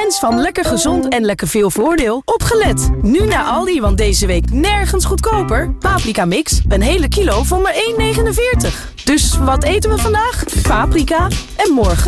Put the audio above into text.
fans van lekker gezond en lekker veel voordeel, opgelet. Nu naar Aldi, want deze week nergens goedkoper. Paprika mix, een hele kilo voor maar €1,49. Dus wat eten we vandaag? Paprika. En morgen